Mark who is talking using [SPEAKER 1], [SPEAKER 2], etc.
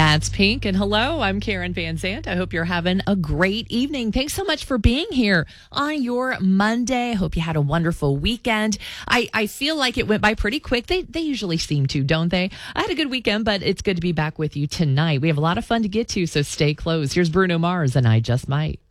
[SPEAKER 1] That's Pink. And hello, I'm Karen Van Zandt. I hope you're having a great evening. Thanks so much for being here on your Monday. I hope you had a wonderful weekend. I feel like it went by pretty quick. They usually seem to, don't they? I had a good weekend, but it's good to be back with you tonight. We have a lot of fun to get to, so stay close. Here's Bruno Mars and I Just Might.